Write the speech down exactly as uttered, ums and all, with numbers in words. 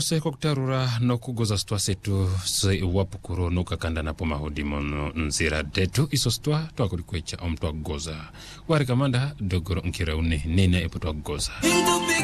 rose kukutarura no kugoza stwa setu se wapukuro no kakanda napo mahodi mono nzira detu iso stwa twakulikwecha omtwa goza wari kamanda dogoro nkiraune nene epo twa goza.